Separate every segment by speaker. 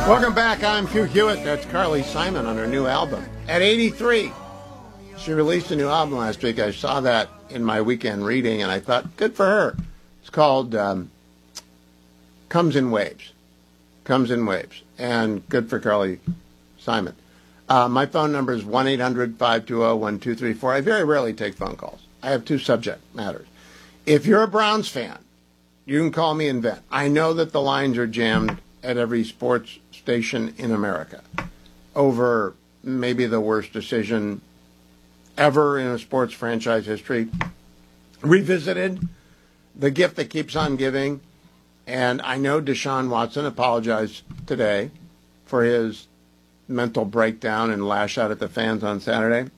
Speaker 1: Welcome back. I'm Hugh Hewitt. That's Carly Simon on her new album. At 83, she released a new album last week. I saw that in my weekend reading, and I thought, good for her. It's called Comes in Waves. Comes in Waves. And good for Carly Simon. My phone number is 1-800-520-1234. I very rarely take phone calls. I have two subject matters. If you're a Browns fan, you can call me and vent. I know that the lines are jammed at every sports station in America over maybe the worst decision ever in a sports franchise history. Revisited, the gift that keeps on giving. And I know Deshaun Watson apologized today for his mental breakdown and lash out at the fans on Saturday.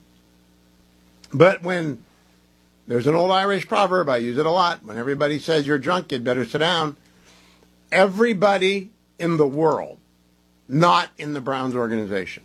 Speaker 1: But when there's an old Irish proverb, I use it a lot, when everybody says you're drunk, you'd better sit down. Everybody in the world, not in the Browns organization.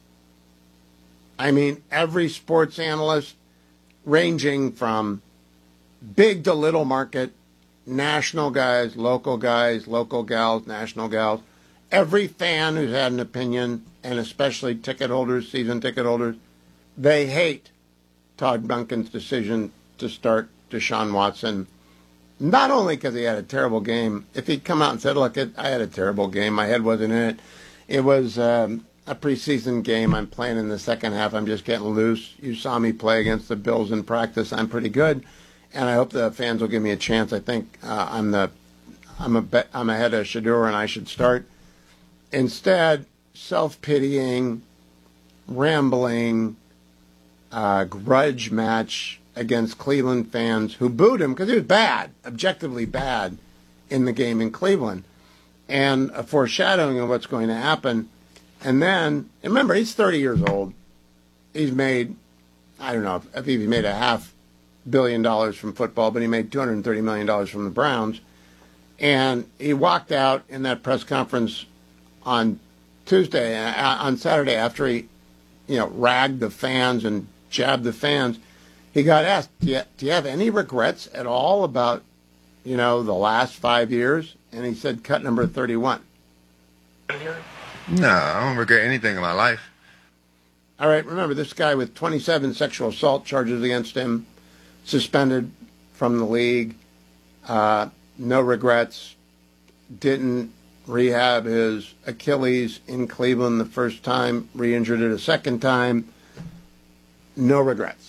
Speaker 1: I mean, every sports analyst, ranging from big to little market, national guys, local gals, national gals, every fan who's had an opinion, and especially ticket holders, season ticket holders, they hate Todd Monken's decision to start Deshaun Watson. Not only because he had a terrible game. If he'd come out and said, look, I had a terrible game. My head wasn't in it. It was a preseason game. I'm playing in the second half. I'm just getting loose. You saw me play against the Bills in practice. I'm pretty good. And I hope the fans will give me a chance. I think I'm ahead of Shedeur and I should start. Instead, self-pitying, rambling, grudge match against Cleveland fans who booed him because he was bad, objectively bad in the game in Cleveland, and a foreshadowing of what's going to happen. And then, remember, he's 30 years old. He's made, I don't know if he made $500 million from football, but he made $230 million from the Browns. And he walked out in that press conference on Saturday after he, ragged the fans and jabbed the fans. He got asked, do you have any regrets at all about, the last 5 years? And he said, cut number 31.
Speaker 2: No, I don't regret anything in my life.
Speaker 1: All right, remember, this guy with 27 sexual assault charges against him, suspended from the league, no regrets, didn't rehab his Achilles in Cleveland the first time, re-injured it a second time, no regrets.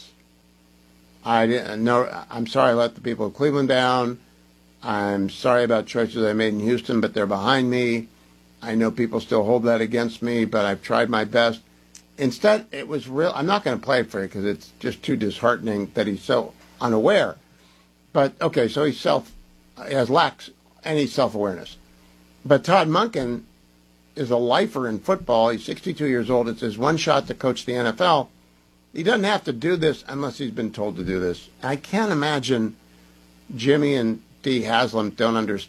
Speaker 1: I'm sorry I let the people of Cleveland down. I'm sorry about choices I made in Houston, but they're behind me. I know people still hold that against me, but I've tried my best. Instead, it was real. I'm not going to play it for you because it's just too disheartening that he's so unaware. But, okay, so he lacks any self-awareness. But Todd Monken is a lifer in football. He's 62 years old. It's his one shot to coach the NFL. He doesn't have to do this unless he's been told to do this. I can't imagine Jimmy and Dee Haslam don't